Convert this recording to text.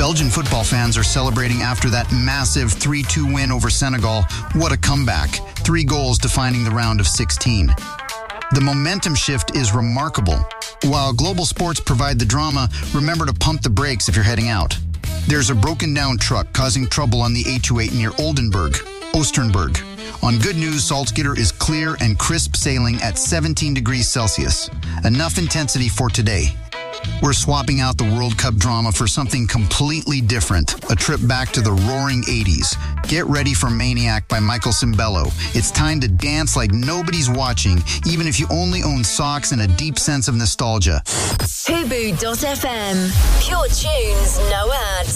Belgian football fans are celebrating after that massive 3-2 win over Senegal. What a comeback. 3 goals defining the round of 16. The momentum shift is remarkable. While global sports provide the drama, remember to pump the brakes if you're heading out. There's a broken down truck causing trouble on the 828 near Oldenburg, Oostenburg. On good news, Salzgitter is clear and crisp sailing at 17 degrees Celsius. Enough intensity for today. We're swapping out the World Cup drama for something completely different. A trip back to the roaring 80s. Get ready for Maniac by Michael Cimbello. It's time to dance like nobody's watching, even if you only own socks and a deep sense of nostalgia. Fubu.fm. Pure tunes, no ads.